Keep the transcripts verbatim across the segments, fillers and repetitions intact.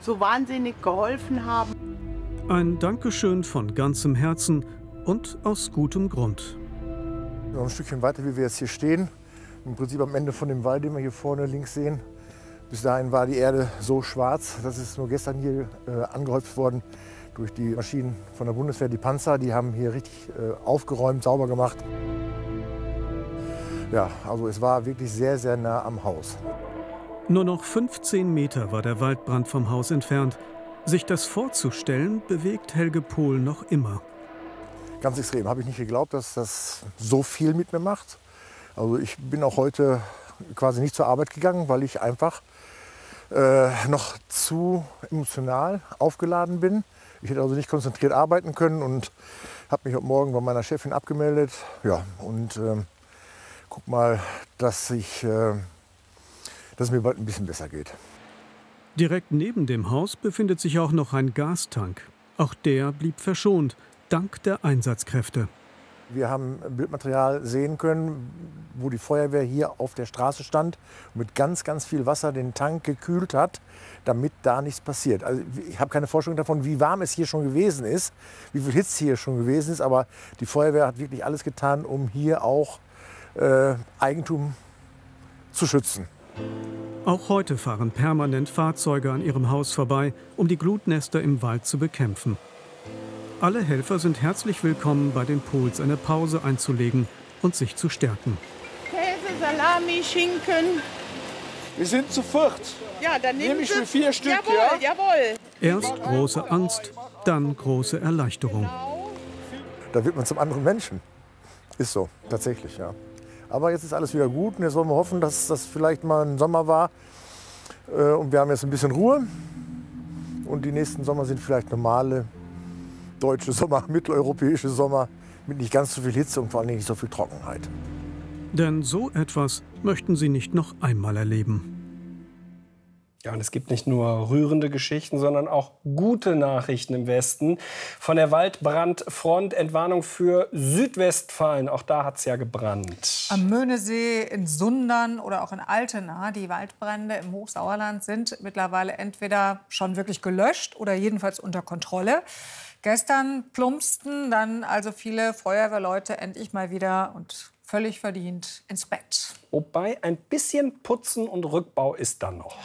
so wahnsinnig geholfen haben. Ein Dankeschön von ganzem Herzen und aus gutem Grund. Noch ein Stückchen weiter, wie wir jetzt hier stehen, im Prinzip am Ende von dem Wald, den wir hier vorne links sehen. Bis dahin war die Erde so schwarz, das ist nur gestern hier äh, angehäuft worden durch die Maschinen von der Bundeswehr, die Panzer. Die haben hier richtig äh, aufgeräumt, sauber gemacht. Ja, also es war wirklich sehr, sehr nah am Haus. Nur noch fünfzehn Meter war der Waldbrand vom Haus entfernt. Sich das vorzustellen, bewegt Helge Pohl noch immer. Ganz extrem. Habe ich nicht geglaubt, dass das so viel mit mir macht. Also ich bin auch heute quasi nicht zur Arbeit gegangen, weil ich einfach äh, noch zu emotional aufgeladen bin. Ich hätte also nicht konzentriert arbeiten können und habe mich heute Morgen bei meiner Chefin abgemeldet. Ja, und äh, guck mal, dass, ich, äh, dass es mir bald ein bisschen besser geht. Direkt neben dem Haus befindet sich auch noch ein Gastank. Auch der blieb verschont, dank der Einsatzkräfte. Wir haben Bildmaterial sehen können, wo die Feuerwehr hier auf der Straße stand und mit ganz, ganz viel Wasser den Tank gekühlt hat, damit da nichts passiert. Also ich habe keine Vorstellung davon, wie warm es hier schon gewesen ist, wie viel Hitze hier schon gewesen ist, aber die Feuerwehr hat wirklich alles getan, um hier auch äh, Eigentum zu schützen. Auch heute fahren permanent Fahrzeuge an ihrem Haus vorbei, um die Glutnester im Wald zu bekämpfen. Alle Helfer sind herzlich willkommen, bei den Pohls eine Pause einzulegen und sich zu stärken. Käse, Salami, Schinken. Wir sind zu viert. Ja, dann nehmen Nehme ich Sie- mir vier Stück, Jawohl, ja? jawohl. Erst große Angst, dann große Erleichterung. Da wird man zum anderen Menschen. Ist so, tatsächlich, ja. Aber jetzt ist alles wieder gut und jetzt wollen wir hoffen, dass das vielleicht mal ein Sommer war. Äh, Und wir haben jetzt ein bisschen Ruhe. Und die nächsten Sommer sind vielleicht normale deutsche Sommer, mitteleuropäische Sommer mit nicht ganz so viel Hitze und vor allem nicht so viel Trockenheit. Denn so etwas möchten sie nicht noch einmal erleben. Ja, und es gibt nicht nur rührende Geschichten, sondern auch gute Nachrichten im Westen. Von der Waldbrandfront Entwarnung für Südwestfalen. Auch da hat es ja gebrannt. Am Möhnesee, in Sundern oder auch in Altena. Die Waldbrände im Hochsauerland sind mittlerweile entweder schon wirklich gelöscht oder jedenfalls unter Kontrolle. Gestern plumpsten dann also viele Feuerwehrleute endlich mal wieder und völlig verdient ins Bett. Wobei ein bisschen Putzen und Rückbau ist dann noch.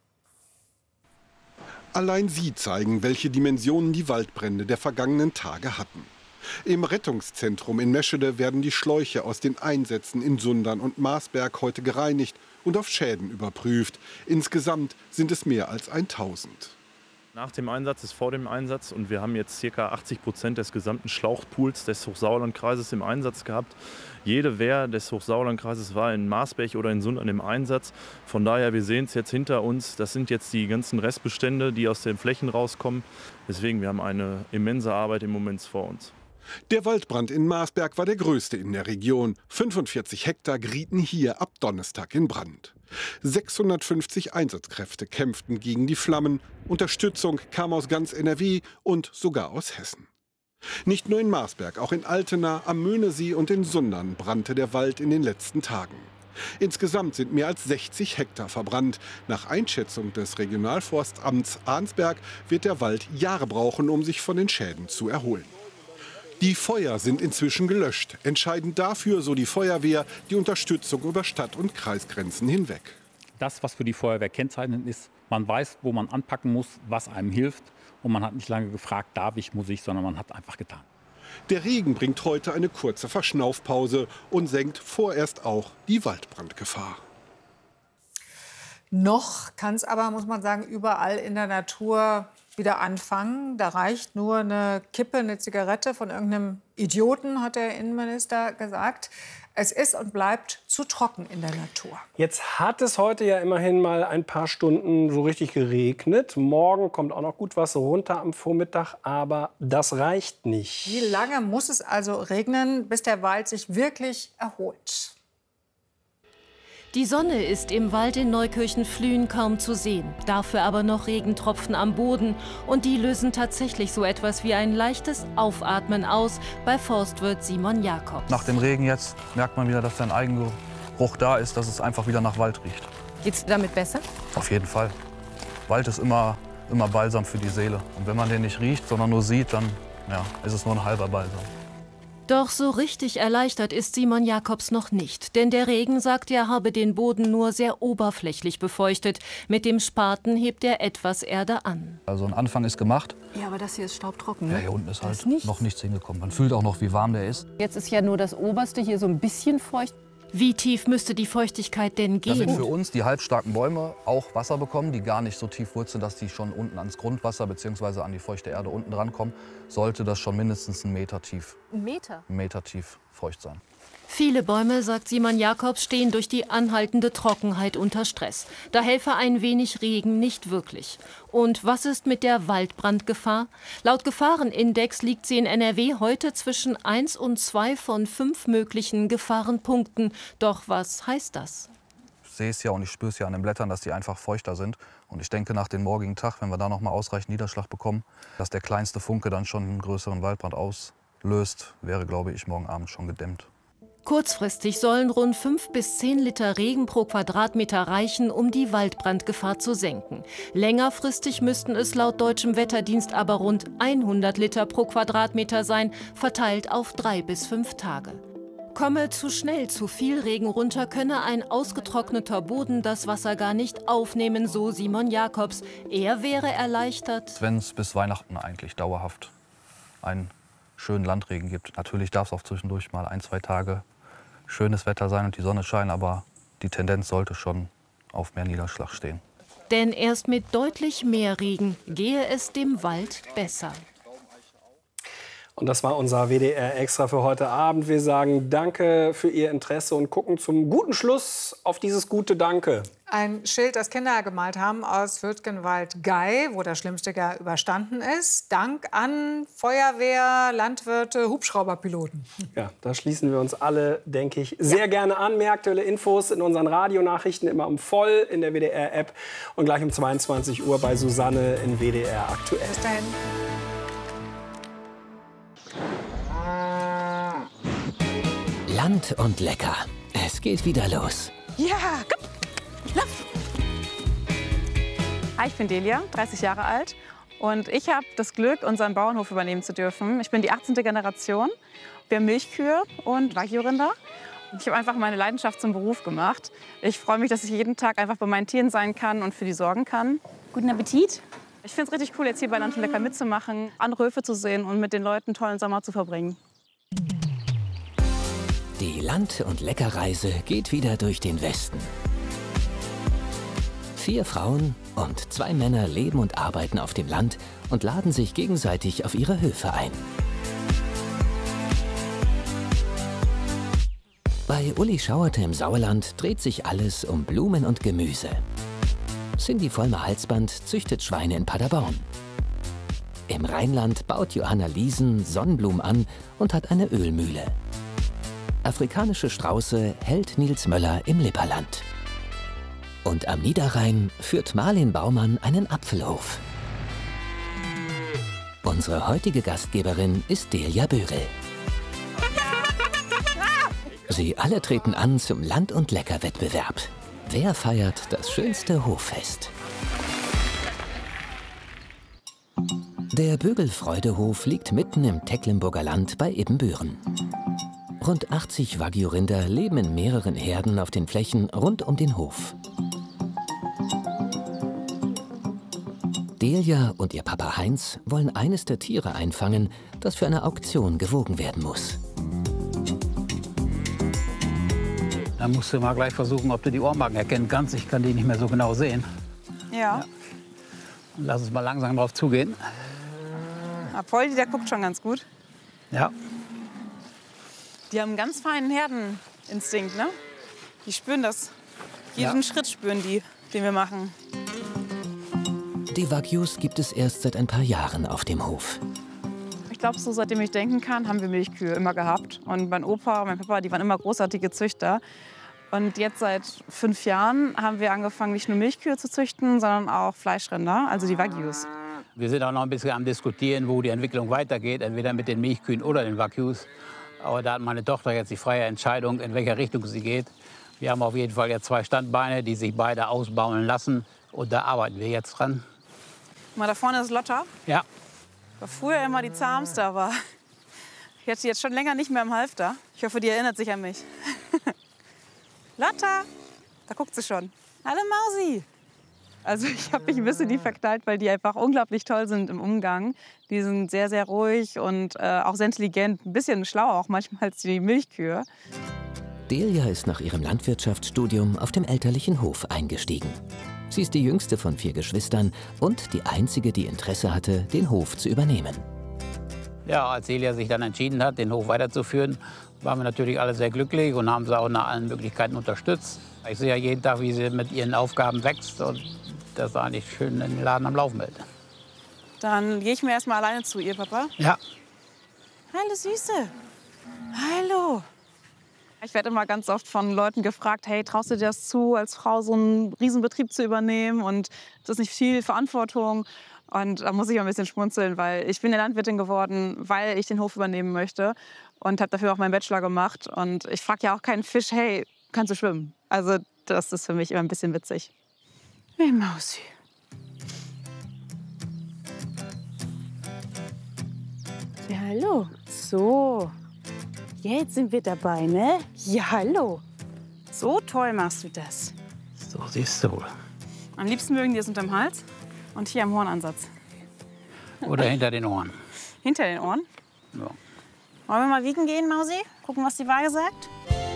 Allein sie zeigen, welche Dimensionen die Waldbrände der vergangenen Tage hatten. Im Rettungszentrum in Meschede werden die Schläuche aus den Einsätzen in Sundern und Marsberg heute gereinigt und auf Schäden überprüft. Insgesamt sind es mehr als tausend. Nach dem Einsatz ist vor dem Einsatz und wir haben jetzt ca. achtzig Prozent des gesamten Schlauchpools des Hochsauerlandkreises im Einsatz gehabt. Jede Wehr des Hochsauerlandkreises war in Marsberg oder in Sundern im Einsatz. Von daher, wir sehen es jetzt hinter uns, das sind jetzt die ganzen Restbestände, die aus den Flächen rauskommen. Deswegen, wir haben eine immense Arbeit im Moment vor uns. Der Waldbrand in Marsberg war der größte in der Region. fünfundvierzig Hektar gerieten hier ab Donnerstag in Brand. sechshundertfünfzig Einsatzkräfte kämpften gegen die Flammen. Unterstützung kam aus ganz N R W und sogar aus Hessen. Nicht nur in Marsberg, auch in Altena, am Möhnesee und in Sundern brannte der Wald in den letzten Tagen. Insgesamt sind mehr als sechzig Hektar verbrannt. Nach Einschätzung des Regionalforstamts Arnsberg wird der Wald Jahre brauchen, um sich von den Schäden zu erholen. Die Feuer sind inzwischen gelöscht. Entscheidend dafür, so die Feuerwehr, die Unterstützung über Stadt- und Kreisgrenzen hinweg. Das, was für die Feuerwehr kennzeichnend ist, man weiß, wo man anpacken muss, was einem hilft. Und man hat nicht lange gefragt, darf ich, muss ich, sondern man hat einfach getan. Der Regen bringt heute eine kurze Verschnaufpause und senkt vorerst auch die Waldbrandgefahr. Noch kann es aber, muss man sagen, überall in der Natur wieder anfangen. Da reicht nur eine Kippe, eine Zigarette von irgendeinem Idioten, hat der Innenminister gesagt. Es ist und bleibt zu trocken in der Natur. Jetzt hat es heute ja immerhin mal ein paar Stunden so richtig geregnet. Morgen kommt auch noch gut was runter am Vormittag, aber das reicht nicht. Wie lange muss es also regnen, bis der Wald sich wirklich erholt? Die Sonne ist im Wald in Neukirchen-Flühen kaum zu sehen, dafür aber noch Regentropfen am Boden. Und die lösen tatsächlich so etwas wie ein leichtes Aufatmen aus bei Forstwirt Simon Jakobs. Nach dem Regen jetzt merkt man wieder, dass ein Eigengeruch da ist, dass es einfach wieder nach Wald riecht. Geht's damit besser? Auf jeden Fall. Wald ist immer immer Balsam für die Seele. Und wenn man den nicht riecht, sondern nur sieht, dann ja, ist es nur ein halber Balsam. Doch so richtig erleichtert ist Simon Jacobs noch nicht. Denn der Regen, sagt er, habe den Boden nur sehr oberflächlich befeuchtet. Mit dem Spaten hebt er etwas Erde an. Also ein Anfang ist gemacht. Ja, aber das hier ist staubtrocken. Ne? Ja, hier unten ist halt ist nichts. noch nichts hingekommen. Man fühlt auch noch, wie warm der ist. Jetzt ist ja nur das Oberste hier so ein bisschen feucht. Wie tief müsste die Feuchtigkeit denn gehen? Damit für uns die halbstarken Bäume auch Wasser bekommen, die gar nicht so tief wurzeln, dass die schon unten ans Grundwasser bzw. an die feuchte Erde unten dran kommen, sollte das schon mindestens einen Meter tief, Ein Meter? einen Meter tief feucht sein. Viele Bäume, sagt Simon Jacobs, stehen durch die anhaltende Trockenheit unter Stress. Da helfe ein wenig Regen nicht wirklich. Und was ist mit der Waldbrandgefahr? Laut Gefahrenindex liegt sie in N R W heute zwischen eins und zwei von fünf möglichen Gefahrenpunkten. Doch was heißt das? Ich sehe es ja und ich spüre es ja an den Blättern, dass die einfach feuchter sind. Und ich denke, nach dem morgigen Tag, wenn wir da noch mal ausreichend Niederschlag bekommen, dass der kleinste Funke dann schon einen größeren Waldbrand auslöst, wäre, glaube ich, morgen Abend schon gedämmt. Kurzfristig sollen rund fünf bis zehn Liter Regen pro Quadratmeter reichen, um die Waldbrandgefahr zu senken. Längerfristig müssten es laut deutschem Wetterdienst aber rund hundert Liter pro Quadratmeter sein, verteilt auf drei bis fünf Tage. Komme zu schnell zu viel Regen runter, könne ein ausgetrockneter Boden das Wasser gar nicht aufnehmen, so Simon Jacobs. Er wäre erleichtert, wenn es bis Weihnachten eigentlich dauerhaft einen schönen Landregen gibt. Natürlich darf es auch zwischendurch mal ein, zwei Tage schönes Wetter sein und die Sonne scheint, aber die Tendenz sollte schon auf mehr Niederschlag stehen. Denn erst mit deutlich mehr Regen gehe es dem Wald besser. Und das war unser W D R Extra für heute Abend. Wir sagen Danke für Ihr Interesse und gucken zum guten Schluss auf dieses gute Danke. Ein Schild, das Kinder gemalt haben aus Würtgenwald-Gei, wo das schlimmste Jahr überstanden ist. Dank an Feuerwehr, Landwirte, Hubschrauberpiloten. Ja, da schließen wir uns alle, denke ich, sehr ja. gerne an. Mehr aktuelle Infos in unseren Radionachrichten immer um voll in der W D R-App und gleich um zweiundzwanzig Uhr bei Susanne in W D R aktuell. Bis dahin. Land und lecker. Es geht wieder los. Ja, komm, lauf. Hi, ich bin Delia, dreißig Jahre alt. Und ich habe das Glück, unseren Bauernhof übernehmen zu dürfen. Ich bin die achtzehnte Generation. Wir haben Milchkühe und Wagyu-Rinder. Ich habe einfach meine Leidenschaft zum Beruf gemacht. Ich freue mich, dass ich jeden Tag einfach bei meinen Tieren sein kann und für die sorgen kann. Guten Appetit. Ich finde es richtig cool, jetzt hier bei Land und Lecker mitzumachen, andere Höfe zu sehen und mit den Leuten einen tollen Sommer zu verbringen. Die Land- und Leckerreise geht wieder durch den Westen. Vier Frauen und zwei Männer leben und arbeiten auf dem Land und laden sich gegenseitig auf ihre Höfe ein. Bei Uli Schauerte im Sauerland dreht sich alles um Blumen und Gemüse. Cindy Vollmer-Halsband züchtet Schweine in Paderborn. Im Rheinland baut Johanna Liesen Sonnenblumen an und hat eine Ölmühle. Afrikanische Strauße hält Nils Möller im Lipperland. Und am Niederrhein führt Marlin Baumann einen Apfelhof. Unsere heutige Gastgeberin ist Delia Börel. Sie alle treten an zum Land- und Lecker-Wettbewerb. Wer feiert das schönste Hoffest? Der Bögelfreudehof liegt mitten im Tecklenburger Land bei Ibbenbüren. Rund achtzig Wagyu-Rinder leben in mehreren Herden auf den Flächen rund um den Hof. Delia und ihr Papa Heinz wollen eines der Tiere einfangen, das für eine Auktion gewogen werden muss. Dann musst du mal gleich versuchen, ob du die Ohrmarken erkennen kannst. Ich kann die nicht mehr so genau sehen. Ja. ja. Lass uns mal langsam drauf zugehen. Ah, Poldi, der guckt schon ganz gut. Ja. Die haben einen ganz feinen Herdeninstinkt, ne? Die spüren das. Jeden ja. Schritt spüren die, den wir machen. Die Wagyus gibt es erst seit ein paar Jahren auf dem Hof. Ich glaube, so seitdem ich denken kann, haben wir Milchkühe immer gehabt. Und mein Opa und mein Papa, die waren immer großartige Züchter. Und jetzt seit fünf Jahren haben wir angefangen, nicht nur Milchkühe zu züchten, sondern auch Fleischrinder, also die Wagyus. Wir sind auch noch ein bisschen am Diskutieren, wo die Entwicklung weitergeht, entweder mit den Milchkühen oder den Wagyus. Aber da hat meine Tochter jetzt die freie Entscheidung, in welcher Richtung sie geht. Wir haben auf jeden Fall jetzt zwei Standbeine, die sich beide ausbauen lassen. Und da arbeiten wir jetzt dran. Mal da vorne ist Lotta. Ja. War früher immer die zahmste, aber ich hatte jetzt schon länger nicht mehr im Halfter. Ich hoffe, die erinnert sich an mich. Lotta, da guckt sie schon. Hallo Mausi. Also ich habe mich ein bisschen die verknallt, weil die einfach unglaublich toll sind im Umgang. Die sind sehr, sehr ruhig und äh, auch sehr intelligent. Ein bisschen schlauer auch manchmal als die Milchkühe. Delia ist nach ihrem Landwirtschaftsstudium auf dem elterlichen Hof eingestiegen. Sie ist die jüngste von vier Geschwistern und die einzige, die Interesse hatte, den Hof zu übernehmen. Ja, als Delia sich dann entschieden hat, den Hof weiterzuführen, waren wir natürlich alle sehr glücklich und haben sie auch nach allen Möglichkeiten unterstützt. Ich sehe ja jeden Tag, wie sie mit ihren Aufgaben wächst und das ist eigentlich schön den Laden am Laufen hält. Dann gehe ich mir erst mal alleine zu ihr, Papa. Ja. Hallo Süße. Hallo. Ich werde immer ganz oft von Leuten gefragt, hey, traust du dir das zu, als Frau so einen Riesenbetrieb zu übernehmen? Und das ist nicht viel Verantwortung. Und da muss ich ein bisschen schmunzeln, weil ich bin eine Landwirtin geworden, weil ich den Hof übernehmen möchte. Und habe dafür auch meinen Bachelor gemacht. Und ich frage ja auch keinen Fisch, hey, kannst du schwimmen? Also das ist für mich immer ein bisschen witzig. Hey, Mausi. Ja, hallo. So. Jetzt sind wir dabei, ne? Ja, hallo. So toll machst du das. So siehst du wohl. Am liebsten mögen die es unterm Hals und hier am Hornansatz. Oder hinter den Ohren. Hinter den Ohren? Ja. Wollen wir mal wiegen gehen, Mausi? Gucken, was die Waage sagt?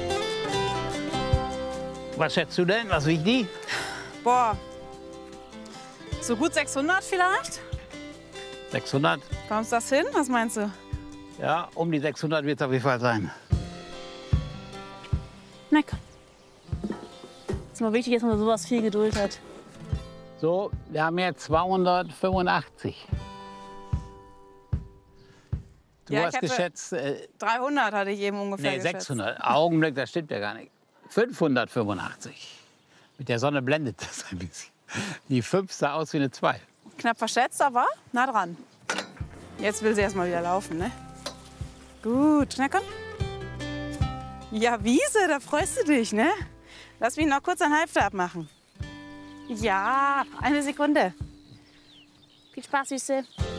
Was schätzt du denn? Was wiegt die? Boah. So gut sechshundert vielleicht? sechshundert? Kommst das hin? Was meinst du? Ja, um die sechshundert wird es auf jeden Fall sein. Na komm. Ist mal wichtig, dass man sowas viel Geduld hat. So, wir haben jetzt zweihundertfünfundachtzig. Du Ja, ich hast hatte geschätzt... Äh, dreihundert hatte ich eben ungefähr nee, geschätzt. sechshundert. Augenblick, das stimmt ja gar nicht. fünfhundertfünfundachtzig. Mit der Sonne blendet das ein bisschen. Die fünf sah aus wie eine zwei. Knapp verschätzt, aber nah dran. Jetzt will sie erst mal wieder laufen, ne? Gut, na komm. Ja, Wiese, da freust du dich, ne? Lass mich noch kurz ein Halfter abmachen. Ja, eine Sekunde. Viel Spaß, Süße.